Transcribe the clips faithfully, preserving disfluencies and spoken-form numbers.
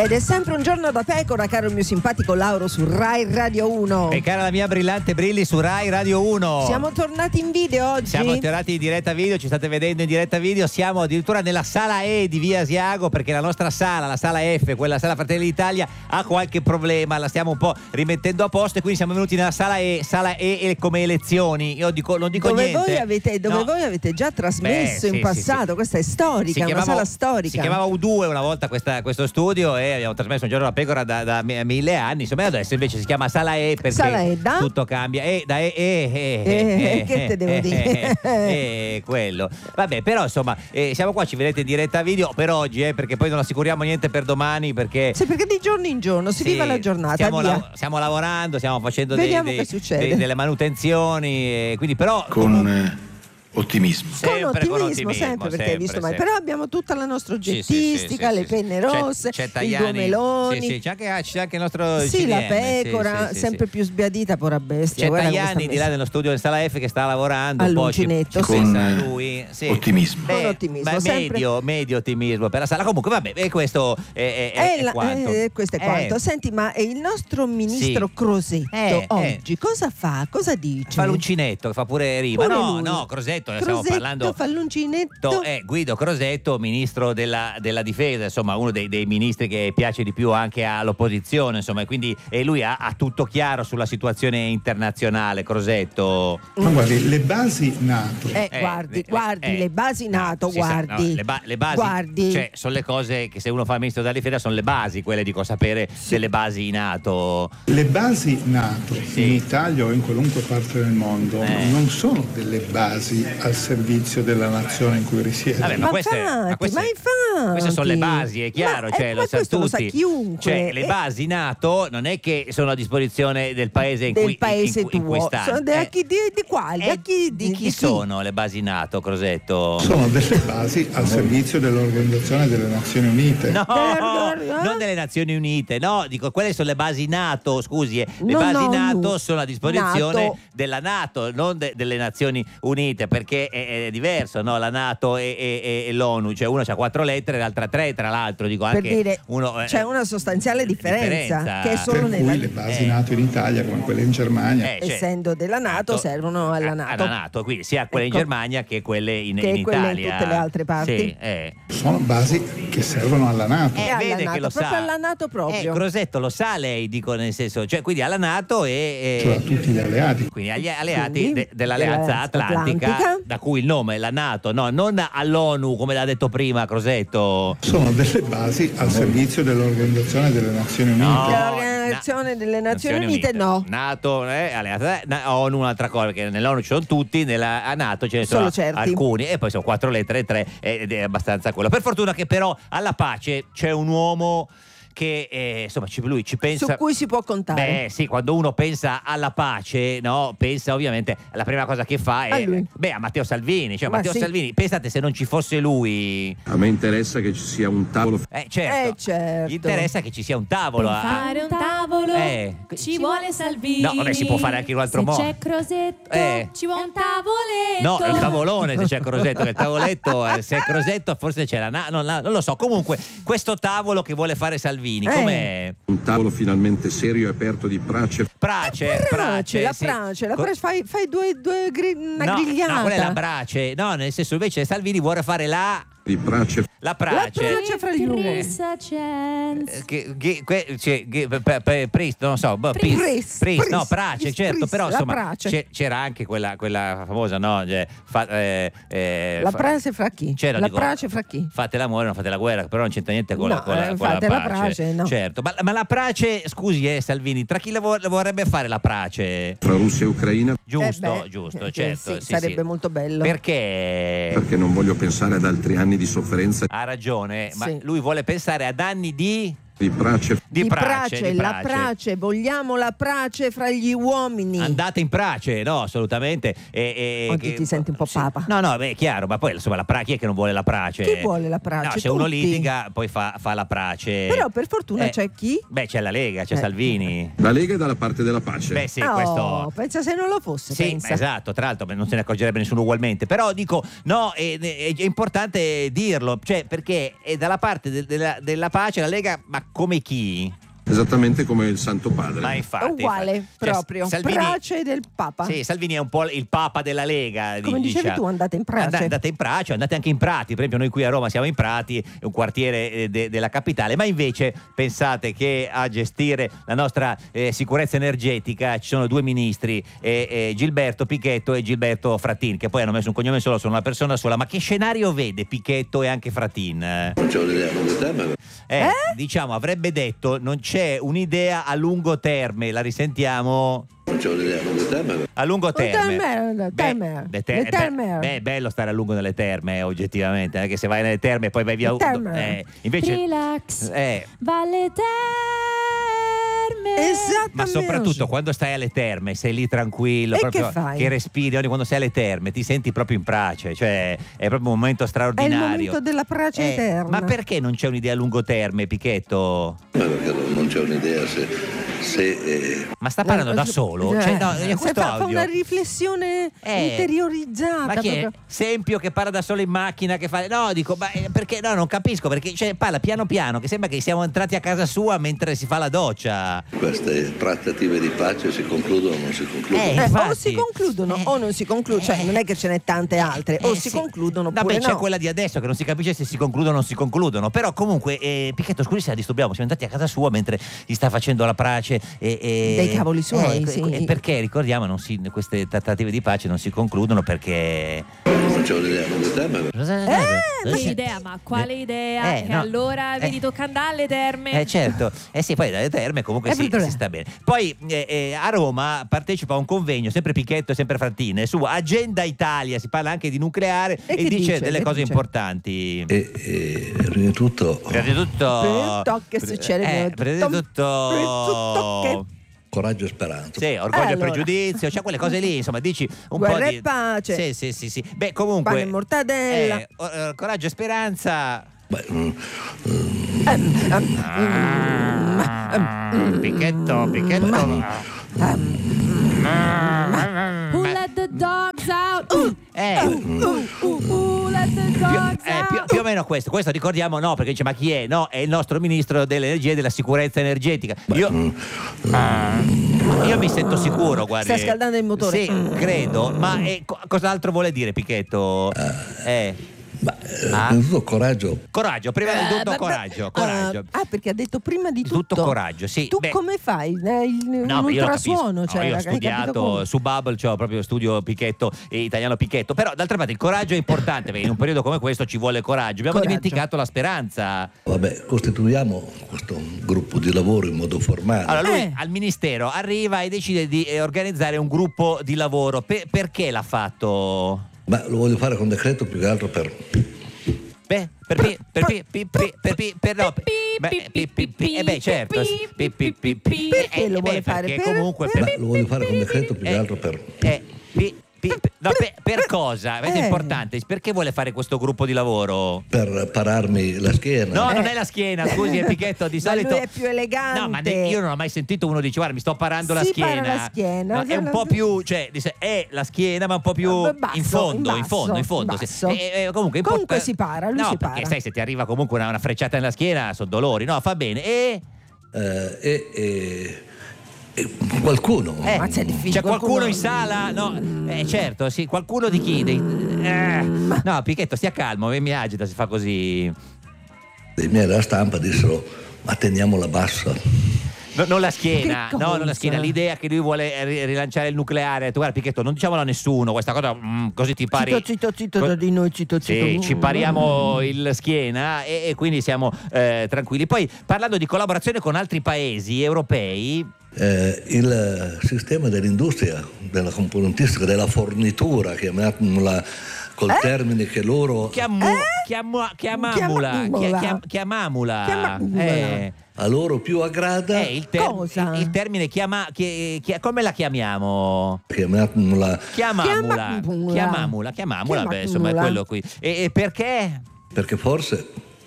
Ed è sempre un giorno da pecora, caro il mio simpatico Lauro, su Rai Radio uno. E cara la mia brillante Brilli su Rai Radio uno. Siamo tornati in video oggi. Siamo tornati in diretta video, ci state vedendo in diretta video. Siamo addirittura nella sala E di Via Asiago, perché la nostra sala, la sala F, quella sala Fratelli d'Italia, ha qualche problema. La stiamo un po' rimettendo a posto e quindi siamo venuti nella sala E. Sala E come elezioni. Io dico, non dico dove niente. Voi avete, dove no. voi avete già trasmesso Beh, in sì, passato. sì, sì. Questa è storica, Si una chiamava, sala storica. Si chiamava U due una volta questa, questo studio e abbiamo trasmesso un giorno la pecora da, da mille anni. Insomma, adesso invece si chiama Sala E perché Sala E da? tutto cambia. E da E, E, E, Eh, E, che te devo dire? E quello. Vabbè, però insomma, eh, siamo qua, ci vedete in diretta video per oggi, eh, perché poi non assicuriamo niente per domani, perché Sì, perché di giorno in giorno si sì, viva la giornata. Stiamo, via. la- stiamo lavorando, stiamo facendo dei, Vediamo dei- che succede. dei- delle manutenzioni, e quindi però con eh, ottimismo. Con sempre ottimismo, con ottimismo, sempre, perché hai visto mai. sempre. Però abbiamo tutta la nostra Sì, sì, oggettistica, sì, sì, le sì. penne C'è- rosse, c'è i Tajani, due meloni. sì, sì, c'è anche, ah, c'è anche il nostro Sì, C D M, la sì, pecora, sì, sì, sempre sì. più sbiadita, pora bestia. C'è Guarda come Tajani sta di là messa. nello studio in sala F che sta lavorando un po', ci, All'uncinetto, ci sì. pensa Con, eh, lui, sì. ottimismo. Beh, Con ottimismo, beh, sempre. medio, medio ottimismo per la sala. Comunque vabbè, e questo è, è, è, Eh, è la- quanto. eh, questo è Eh, quanto. Senti, ma il nostro ministro Sì. Crosetto Eh, oggi cosa fa? Cosa dice? Fa l'uncinetto, che fa pure rima. Pure no, lui. no, Crosetto, Crosetto stiamo parlando. fa l'uncinetto. Eh, Guido Crosetto, ministro della, della difesa, insomma uno dei, dei ministri che piace di più anche all'opposizione, insomma, e quindi e lui ha, ha tutto chiaro sulla situazione internazionale. Crosetto. Ma guardi, le basi NATO Eh, Eh, guardi, eh, guardi, eh, le basi NATO, si sa, guardi. no, le, ba- le basi, Guardi. cioè, sono le cose che se uno fa il ministro della difesa sono le basi, quelle dico sapere delle basi NATO. le basi NATO Sì. in Italia o in qualunque parte del mondo Eh. non sono delle basi al servizio della nazione in cui risiede. Vabbè, Ma queste, infatti, queste, ma infatti. queste sono le basi, è chiaro, Ma, cioè, eh, lo ma sanno questo lo sa tutti. chiunque. Cioè, le Eh, basi NATO non è che sono a disposizione del paese in del cui paese in, cui- in tuo. cui stanno. Sono de- Eh, chi- di, di quali? eh, A chi- di chi sono le basi NATO, Crosetto? Sono delle basi al servizio dell'Organizzazione delle Nazioni Unite. No, Eh? non delle Nazioni Unite, no, dico quelle sono le basi NATO, scusi, eh. le No, basi no, NATO no. sono a disposizione NATO. della NATO, non de- delle Nazioni Unite, perché è, è diverso, no? La NATO e, e- e l'ONU, cioè una c'ha quattro lettere, l'altra tre, tra l'altro, dico Per anche dire, uno, eh, c'è una sostanziale differenza, differenza. che è solo Per nella cui le basi Eh. NATO in Italia, come quelle in Germania, Eh, cioè, essendo della NATO, servono alla a- NATO. alla NATO, quindi sia quelle Ecco. in Germania che quelle in, Che in quelle in Italia. tutte le altre parti. Sì, eh. sono basi che servono alla NATO. Eh, alla vede NATO, che lo proprio sa. alla NATO proprio. Eh, Crosetto lo sa lei, dico nel senso, cioè quindi alla NATO e, Cioè a e tutti gli alleati. quindi agli alleati Quindi, de- dell'Alleanza dell'Alleanza Atlantica, Atlantica. da cui il nome è la NATO, no, non all'ONU come l'ha detto prima Crosetto. Sono delle basi al servizio dell'Organizzazione delle Nazioni Unite. No, L'Organizzazione delle Nazioni Unite, no. NATO, eh, Alleanza, na- ONU un'altra cosa, perché nell'ONU ci sono tutti, nella a NATO ce ne sono Solo certi. alcuni e poi sono quattro lettere e tre ed è abbastanza quello. Per fortuna che però alla pace c'è un uomo che eh, insomma ci- lui ci pensa. Su cui si può contare. Beh, sì, quando uno pensa alla pace, no, pensa ovviamente la prima cosa che fa A è lui. beh, a Matteo Salvini, cioè Ma Matteo sì. Salvini, pensate se non ci fosse lui. A me interessa che ci sia un tavolo. Eh, certo. Eh, certo. Gli interessa che ci sia un tavolo Per a- fare un tavolo Eh. ci vuole Salvini. No, vabbè, si può fare anche in un altro Se modo. c'è Crosetto Eh. ci vuole un tavoletto. No, è il tavolone se c'è Crosetto, che il tavoletto, eh, se è Crosetto forse c'è la na- non, la- non lo so. Comunque, questo tavolo che vuole fare Salvini, Eh. com'è? Un tavolo finalmente serio e aperto di brace. Prace, Brace, la sì. brace, la Co- brace, fai, fai due, due gri- una no, grigliata. no, quella è la brace. No, nel senso invece Salvini vuole fare la Di brace. la prace. La brace fra gli uomini. Prisa chance. Eh, Che, che, que- cioè, che- pe- pe- Priest, non so, boh, Priest, Priest, Priest, no, Prace, Priest, certo, Priest, però la insomma Prace. c'è- c'era anche quella, quella famosa, no? Cioè, fa- eh, eh, La fa- brace fra chi? c'era, La dico, brace fra chi? Fate l'amore, non fate la guerra, però non c'entra niente con, la, No, con, la, eh, con la fate la pace. brace, no. Certo, ma, ma la prace, scusi, eh, Salvini, tra chi la, vo- la vorrebbe fare la prace? Fra Russia e Ucraina, Giusto, Eh beh, giusto, eh, certo. sì, sì, sarebbe sì. molto bello. Perché perché non voglio pensare ad altri anni di sofferenza. ha ragione, ma Sì. lui vuole pensare ad anni di Di brace. di Di prace, di la prace. prace, vogliamo la prace fra gli uomini. Andate in prace, no, assolutamente. E, e- Oggi che- ti senti un po' sì. papa. No, no, beh, è chiaro, ma poi insomma la prace, chi è che non vuole la prace? Chi vuole la prace? No, se uno Tutti. litiga poi fa, fa la prace. Però per fortuna Eh, c'è chi? Beh, c'è la Lega, c'è Eh. Salvini. La Lega è dalla parte della pace. Beh, sì, oh, questo. pensa se non lo fosse, Sì, pensa. esatto, tra l'altro beh, non se ne accorgerebbe nessuno ugualmente, però dico no, è, è- è importante dirlo, cioè perché è dalla parte del- della, della pace la Lega, ma come chi? Esattamente come il Santo Padre. Ma infatti, Uguale, infatti. Cioè, proprio. Salvini, Prace del Papa. sì, Salvini è un po' il Papa della Lega. Come di- dicevi diciamo. tu, andate in Prace. And- andate in Prace, andate anche in Prati. Per esempio, noi qui a Roma siamo in Prati, è un quartiere eh, de- della capitale. Ma invece pensate che a gestire la nostra eh, sicurezza energetica ci sono due ministri, eh, eh, Gilberto Pichetto e Gilberto Frattin, che poi hanno messo un cognome solo, sono una persona sola. Ma che scenario vede Pichetto e anche Frattin? Non c'è un'idea a lungo termine. Eh, diciamo, avrebbe detto non c'è un'idea a lungo termine, la risentiamo. Non c'è un'idea a lungo termine. A lungo termine. terme, Beh, terme, le te- le beh, terme. beh, è bello stare a lungo nelle terme, oggettivamente, anche se vai nelle terme e poi vai via. Le terme. Eh, invece, Relax. eh, Valle Terme. Esattamente. ma soprattutto quando stai alle terme, sei lì tranquillo, E proprio che fai? che respiri, ogni quando sei alle terme ti senti proprio in pace, cioè è proprio un momento È straordinario. il momento della pace Eh, eterna. ma perché non c'è un'idea a lungo termine, Pichetto? Ma perché non non c'è un'idea se, se eh, Ma sta parlando da solo? Cioè, no, Eh, questo fa, fa audio. una riflessione Eh, interiorizzata. Ma chi è? proprio. Sempio che parla da solo in macchina, che fa. No, dico, ma eh, perché no, non capisco, perché cioè, parla piano piano, che sembra che siamo entrati a casa sua mentre si fa la doccia. queste trattative di pace si concludono o non si concludono. Eh, Eh, o infatti. si concludono Eh. o non si concludono, cioè non è che ce n'è tante altre, o Eh, si sì. concludono No, oppure beh, c'è no. quella di adesso che non si capisce se si concludono o non si concludono. Però comunque, eh, Pichetto, scusi se la disturbiamo, siamo andati a casa sua mentre gli sta facendo la pace e, e- Dei cavoli suoi, eh, sì. e perché ricordiamo non si, queste trattative di pace non si concludono perché Non c'è un'idea a lungo termine. eh, Che idea, ma quale idea? Eh, che no. allora Eh. vedi toccando alle terme. Eh certo, eh sì, poi dalle terme comunque Eh, si, perché- si sta bene. Poi eh, eh, a Roma partecipa a un convegno, sempre Pichetto e sempre Frattini, su Agenda Italia, si parla anche di nucleare E e, che dice, dice? delle Che cose dice? importanti. E, e prima di tutto Prima di tutto... Prima di tutto che succede? Eh, prima di tutto... Prima di tutto che- coraggio e speranza. Sì, orgoglio Eh, e allora. pregiudizio, cioè quelle cose lì, insomma, dici un Guerra po' e di pace. Sì, sì, sì, sì. Beh, comunque Pane e mortadella. eh, o- eh, coraggio e speranza. Beh, mm, Ah, Pichetto, Pichetto. Who let the dogs out? Uh, Eh, uh, uh, uh, let the dogs Eh, più, out. più o meno questo, questo ricordiamo no, perché dice ma chi è? No, è il nostro ministro dell'energia e della sicurezza energetica. Io, Ah, io mi sento sicuro, guardi. Sta scaldando il motore. Sì, credo, ma eh, co- cos'altro vuole dire Pichetto? Eh, ma, eh, Ah. prima di tutto coraggio. coraggio, prima di Eh, tutto vabbè, coraggio, ah, coraggio. Ah, perché ha detto prima di tutto. Tutto coraggio, sì. Tu Beh, come fai? Eh, il- No, un io lo capisco. ultrasuono, No, cioè, io ho hai capito studiato come? su Bubble, cioè proprio studio Pichetto e italiano Pichetto. Però d'altra parte il coraggio è importante perché in un periodo come questo ci vuole coraggio. Abbiamo Coraggio. dimenticato la speranza. Vabbè, costituiamo questo gruppo di lavoro in modo formale. Allora lui Eh. al ministero arriva e decide di eh, organizzare un gruppo di lavoro. Pe- perché l'ha fatto? Ma lo voglio fare con decreto più che altro per Beh, per pi, per pi, pi, pi, per pi, per no, Pi, beh, pi, pi, pi, pi, pi, eh beh certo, pi, sì, pi, pi, pi, pi, Perché eh, lo beh, vuole fare? perché Per- comunque per- ma per, lo voglio fare con decreto più che Eh, altro per eh, pi, pi, pi, no, per, per cosa? Questo è Eh. importante. Perché vuole fare questo gruppo di lavoro? per pararmi la schiena. No, Eh. non è la schiena, scusi, è Pichetto di Ma solito. lui è più elegante. No, ma ne- io non ho mai sentito uno dice guarda mi sto parando la Si schiena. para la schiena, No, è un cioè, po' la- più, cioè dice, è la schiena ma un po' più Eh, basso, in fondo, in in fondo, in basso, fondo. in sì. basso. E- e- comunque, in Comunque po- si para, lui no, si perché para. sai se ti arriva comunque una, una frecciata nella schiena sono dolori, no, fa bene. E Eh, e, e- e qualcuno. eh, Ma c'è difficile, c'è qualcuno, qualcuno- in sala? No, eh, certo, sì, qualcuno di chi? Dei- eh, no, Pichetto, stia calmo, mi agita se fa così. Dei miei della stampa dissero ma teniamola bassa. No, non la schiena, Che no, non la cosa? schiena, l'idea che lui vuole ri- rilanciare il nucleare. Tu guarda Pichetto, non diciamolo a nessuno, questa cosa mm, così ti pari. Zitto, zitto, zitto, Co- da di noi, zitto, zitto. Sì, ci pariamo il schiena e, e quindi siamo eh, tranquilli. Poi parlando di collaborazione con altri paesi europei, Eh, il sistema dell'industria, della componentistica, della fornitura, chiamiamola col Eh? termine che loro chiamu, chiamu- chiamamula, Chiamamula. chia- chia- chiamamula, Chiamamula. eh, a loro più aggrada, eh, il, ter- Cosa? il- il termine chiama, chi- chi- come la chiamiamo? chiamiamola Chiamamula, Chiamamula. chiamamula, chiamamula, beh, insomma è Chiamamula. quello qui. E, e perché? perché forse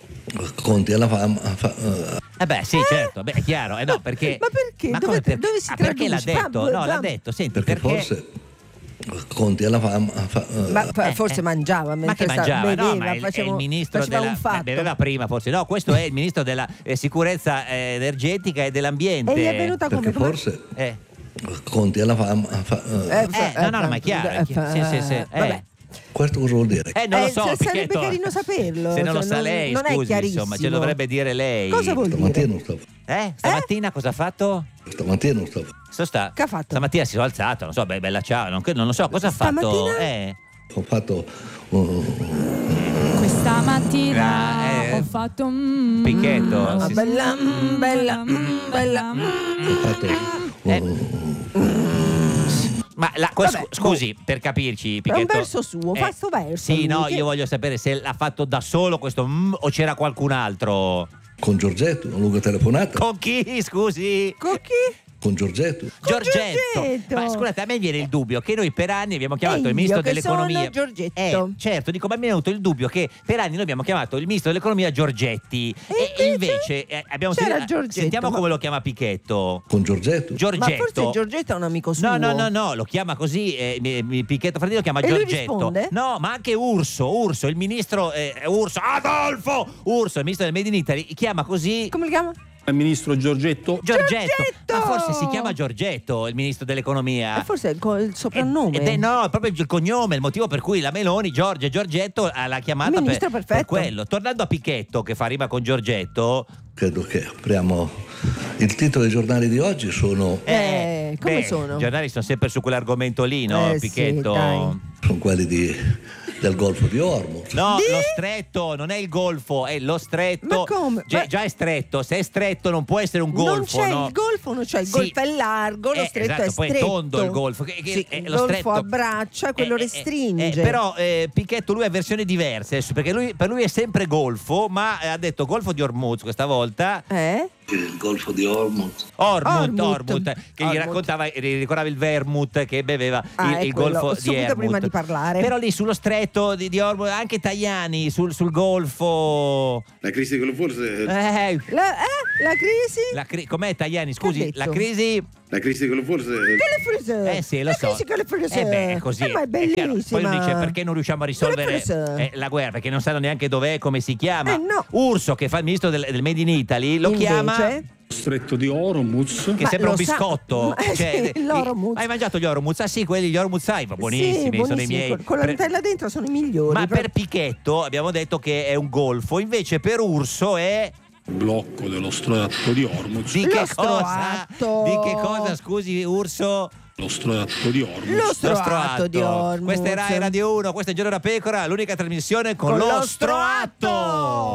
conti alla fama. fa- eh, Eh beh, sì, certo, beh, è chiaro, eh no, perché Ma perché? Ma Dove- come per- dove si ah, perché l'ha traduce? detto? Fab- No, l'ha Fab- detto, senti, perché perché forse Conti alla fama. Fa, uh, Ma fa- Eh, forse eh. mangiava Ma mentre che sta- mangiava? beveva, No, ma è il, è faceva, il ministro faceva della un fatto. beh, beveva prima forse. No, questo è il ministro della eh, sicurezza eh, energetica e dell'ambiente. E gli è venuta come? perché come- forse Eh, Conti alla fama. Fa, uh, Eh, eh, fa- no, no, no, ma è chiaro. È eh, chiaro. fa- Sì, sì, sì. Eh. Vabbè. questo cosa vuol dire? Eh, non lo Eh, so, se- sarebbe Picchetto. carino saperlo, Se non lo cioè, sa non- lei, non è scusi, chiarissimo. insomma, ce lo dovrebbe dire lei. Cosa vuol dire? Stamattina non stavo. Eh? Stamattina cosa ha fatto? Stamattina non stavo. So sta... Che ha fatto? Stamattina si è alzato, non so, beh, bella ciao, non, non lo so, cosa ha fatto? Stamattina? Eh. Ho fatto uh, Questa mattina Ah, eh. ho fatto un Picchetto, Ah, sì, sì. bella, mm, bella, mm, bella. ho fatto Eh. uh, Ma la, que- Vabbè, scusi, per capirci, Picchetto. un verso suo, fa sto verso Sì, lui, no, che- io voglio sapere se l'ha fatto da solo questo mm, o c'era qualcun altro. con Giorgetto, una lunga telefonata. Con chi, scusi? Con chi? Con Giorgetto. Con Giorgetto. Giorgetto. Ma scusate, a me viene il dubbio che noi per anni abbiamo chiamato E il ministro io che dell'economia. sono Giorgetto. Eh, certo, dico, ma mi è venuto il dubbio che per anni noi abbiamo chiamato il ministro dell'economia Giorgetti. E E, invece invece eh, abbiamo c'era sentito- Giorgetto, sentiamo ma- come lo chiama Picchetto. Con Giorgetto. Giorgetto. Ma forse Giorgetto è un amico suo. No, no, no, no, lo chiama così, eh, mi- mi- Picchetto Frattini lo chiama E lui Giorgetto. risponde? No, ma anche Urso, Urso, il ministro eh, Urso, Adolfo Urso, il ministro del Made in Italy, chiama così Come li chiama? Il ministro Giorgetto. Giorgetto. Giorgetto! Ma forse si chiama Giorgetto, il ministro dell'economia. E forse è il, co- il soprannome. Ed è no, è proprio il cognome, il motivo per cui la Meloni, Giorgia e Giorgetto ha la chiamata per, Ministro per perfetto. quello. Tornando a Picchetto che fa rima con Giorgetto, Credo che apriamo. Il titolo dei giornali di oggi sono, Eh, come sono? I giornali sono sempre su quell'argomento lì, no, Eh, sì, Picchetto? dai. sono quelli di, del Golfo di Hormuz. No, Di? lo stretto, non è il golfo, è lo stretto. Ma come? Già, Ma- già è stretto, se è stretto non può essere un golfo, non c'è no? il golfo, non c'è il Sì. golfo è largo, lo Eh, stretto esatto, è poi è stretto. tondo il golfo, che- che Sì, è il lo golfo stretto- abbraccia, quello Eh, eh, restringe. eh, però eh, Picchetto lui ha versioni diverse adesso, perché lui, per lui è sempre golfo, ma eh, ha detto golfo di Hormuz questa volta. Eh? Il Golfo di Hormuz. Ormut, Ormut. Ormut, che gli Ormut. raccontava, gli ricordava il vermouth che beveva Ah, il, è il quello, golfo di subito Ermut. prima di parlare. Però lì sullo stretto di, di Ormut, anche Tajani sul, sul golfo. La crisi con forse Eh, La, eh? La crisi? la cri- com'è Tajani? Che ha Scusi, detto? la crisi. la crisi con forse Che le frese? Eh sì, lo la so. crisi che le frese? Eh beh, è così. Eh, ma è è chiaro. bellissima. Poi uno dice perché non riusciamo a risolvere frese? eh, la guerra, perché non sanno neanche dov'è, come si chiama. Eh, no. Urso, che fa il ministro del, del Made in Italy, lo Invece? chiama. Stretto di Hormuz. Che Ma sembra un lo sa- biscotto. ma- Cioè, sì, l'Oromuz. Hai mangiato gli Oromuz? Ah sì, quelli gli Oromuz Saifa, buonissimi, Sì, sono i miei. con- Con la pre- Nutella dentro sono i migliori. Ma proprio. per Picchetto abbiamo detto che è un golfo, invece per Urso è Blocco dello stretto di Hormuz. di Lo che cosa? stroatto. Di che cosa, scusi, Urso? Lo stretto di Hormuz. Lo Lo stroatto di Hormuz. Questa è Rai Radio uno, questa è Giorno da Pecora, l'unica trasmissione con, Con lo lo stroatto. stroatto.